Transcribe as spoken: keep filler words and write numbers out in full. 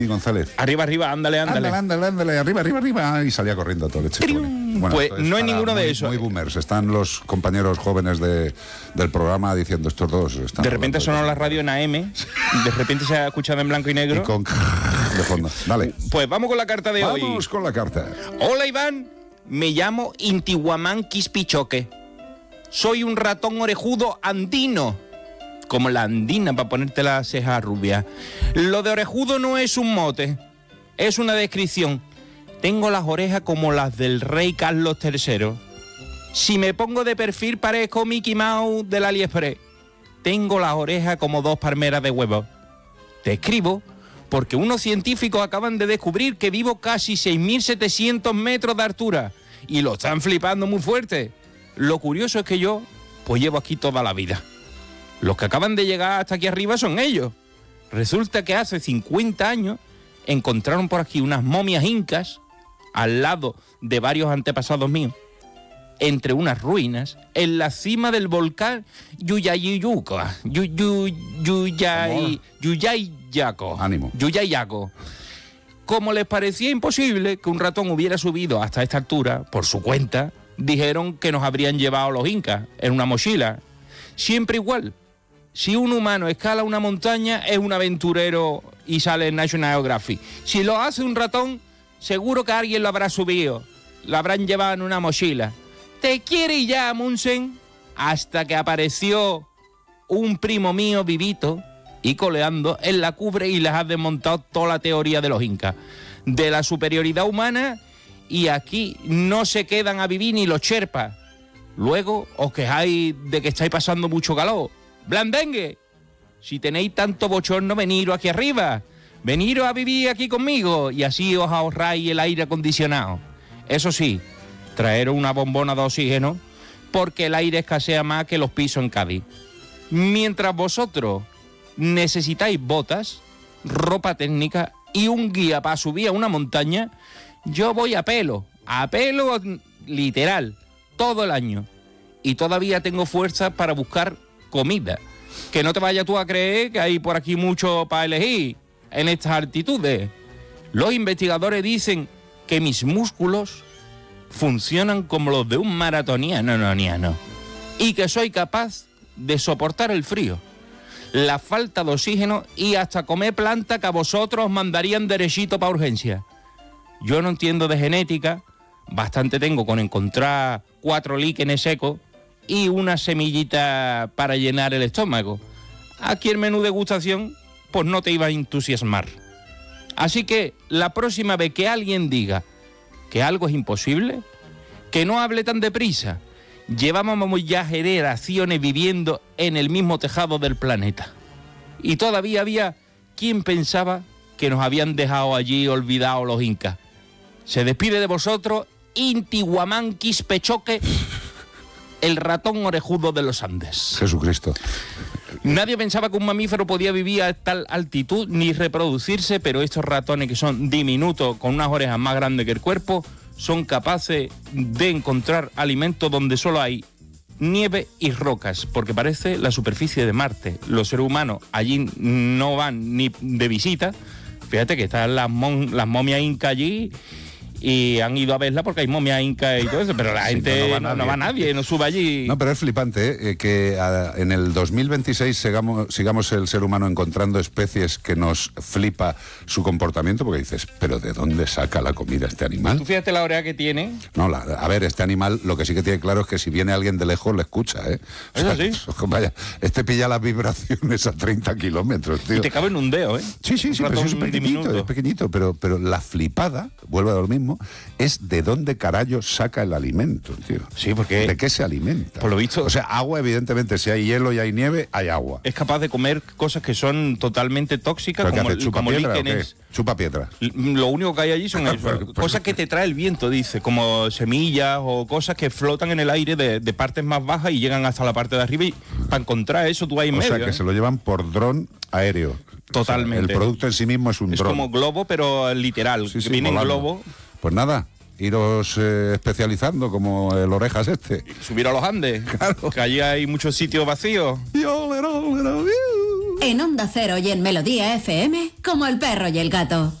González. Arriba, arriba, ándale, ándale. Ándale, ándale, ándale, arriba, arriba, arriba. Y salía corriendo a todo leche. Bueno, pues no hay ninguno muy, de esos. Muy boomers. Están los compañeros jóvenes de, del programa diciendo estos dos. Están de repente sonó la radio en A M, de repente se ha escuchado en blanco y negro. Y con de fondo. Dale. Pues vamos con la carta de vamos hoy. Vamos con la carta. Hola, Iván. Me llamo Intihuamán Quispichoque. Soy un ratón orejudo andino. Como la andina, para ponerte la ceja rubia. Lo de orejudo no es un mote, es una descripción. Tengo las orejas como las del rey Carlos tercero. Si me pongo de perfil parezco Mickey Mouse del AliExpress. Tengo las orejas como dos palmeras de huevo. Te escribo porque unos científicos acaban de descubrir que vivo casi seis mil setecientos metros de altura y lo están flipando muy fuerte. Lo curioso es que yo, pues llevo aquí toda la vida. Los que acaban de llegar hasta aquí arriba son ellos. Resulta que hace cincuenta años encontraron por aquí unas momias incas al lado de varios antepasados míos, entre unas ruinas, en la cima del volcán Yuyayuyuco, Yuyay, Yuyayaco. Ánimo. Yuyayaco. Como les parecía imposible que un ratón hubiera subido hasta esta altura, por su cuenta, dijeron que nos habrían llevado los incas en una mochila. Siempre igual. Si un humano escala una montaña, es un aventurero y sale en National Geographic. Si lo hace un ratón, seguro que alguien lo habrá subido. Lo habrán llevado en una mochila. ¿Te quiere ya, Amundsen? Hasta que apareció un primo mío vivito y coleando en la cubre y les ha desmontado toda la teoría de los incas. De la superioridad humana, y aquí no se quedan a vivir ni los cherpas. Luego os quejáis de que estáis pasando mucho calor. Blandengue, si tenéis tanto bochorno, veniros aquí arriba, veniros a vivir aquí conmigo y así os ahorráis el aire acondicionado. Eso sí, traeros una bombona de oxígeno porque el aire escasea más que los pisos en Cádiz. Mientras vosotros necesitáis botas, ropa técnica y un guía para subir a una montaña, yo voy a pelo, a pelo literal, todo el año. Y todavía tengo fuerza para buscar comida. Que no te vayas tú a creer que hay por aquí mucho para elegir en estas altitudes. Los investigadores dicen que mis músculos funcionan como los de un maratoniano, no, no, no, y que soy capaz de soportar el frío, la falta de oxígeno y hasta comer planta que a vosotros os mandarían derechito para urgencia. Yo no entiendo de genética, bastante tengo con encontrar cuatro líquenes secos y una semillita para llenar el estómago. Aquí el menú degustación pues no te iba a entusiasmar. Así que la próxima vez que alguien diga que algo es imposible, que no hable tan deprisa. Llevábamos ya generaciones viviendo en el mismo tejado del planeta. Y todavía había quien pensaba que nos habían dejado allí olvidados los incas. Se despide de vosotros Intihuamán Quispichoque, el ratón orejudo de los Andes. Jesucristo. Nadie pensaba que un mamífero podía vivir a tal altitud ni reproducirse, pero estos ratones que son diminutos, con unas orejas más grandes que el cuerpo, son capaces de encontrar alimentos donde solo hay nieve y rocas, porque parece la superficie de Marte. Los seres humanos allí no van ni de visita. Fíjate que están las, mon, las momias incas allí y han ido a verla porque hay momias incas y todo eso, pero la sí, gente no, no, va no, no va nadie, no sube allí. No, pero es flipante ¿eh? que a, en el dos mil veintiséis sigamos, sigamos el ser humano encontrando especies que nos flipa su comportamiento, porque dices, ¿pero de dónde saca la comida este animal? ¿Tú fíjate la oreja que tiene? No, la, a ver, este animal lo que sí que tiene claro es que si viene alguien de lejos le escucha, ¿eh? O sea, ¿eso sí? Vaya, este pilla las vibraciones a treinta kilómetros, tío. Y te cabe en un dedo, ¿eh? Sí, sí, sí, pero es pequeñito, es pequeñito, pero, pero la flipada, vuelve a lo mismo, es de dónde carajo saca el alimento, tío. Sí, porque... ¿De qué se alimenta? Por lo visto... O sea, agua, evidentemente, si hay hielo y hay nieve, hay agua. Es capaz de comer cosas que son totalmente tóxicas, como, hace, ¿chupa como piedra, líquenes. Chupa piedra. Lo único que hay allí son eso, cosas que te trae el viento, dice, como semillas o cosas que flotan en el aire de, de partes más bajas y llegan hasta la parte de arriba, y para encontrar eso tú vas en o medio. O sea, que ¿eh? se lo llevan por dron aéreo. Totalmente. O sea, el producto en sí mismo es un es dron. Es como globo, pero literal, sí, sí, viene en volando. globo. Pues nada, iros eh, especializando como el Orejas este. Subir a los Andes, claro. Que allí hay muchos sitios vacíos. Yo, little, little, En Onda Cero y en Melodía F M, como el perro y el gato.